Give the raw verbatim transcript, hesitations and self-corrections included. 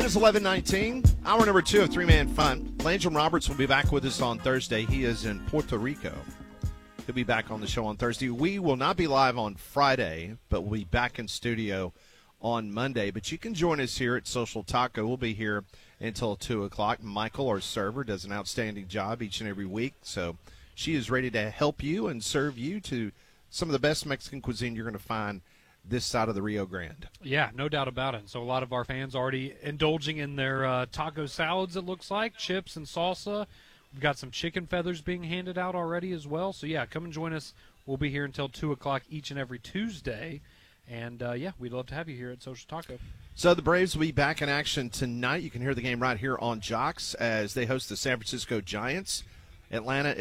It is eleven nineteen, hour number two of Three Man Fun. Landrum Roberts will be back with us on Thursday. He is in Puerto Rico. He'll be back on the show on Thursday. We will not be live on Friday, but we'll be back in studio on Monday. But you can join us here at Social Taco. We'll be here until two o'clock. Michael, our server, does an outstanding job each and every week. So she is ready to help you and serve you to some of the best Mexican cuisine you're going to find this side of the Rio Grande. Yeah, no doubt about it. So a lot of our fans already indulging in their uh, taco salads, it looks like, chips and salsa. We've got some chicken feathers being handed out already as well. So, yeah, come and join us. We'll be here until two o'clock each and every Tuesday. And, uh, yeah, we'd love to have you here at Social Taco. So the Braves will be back in action tonight. You can hear the game right here on Jocks as they host the San Francisco Giants. Atlanta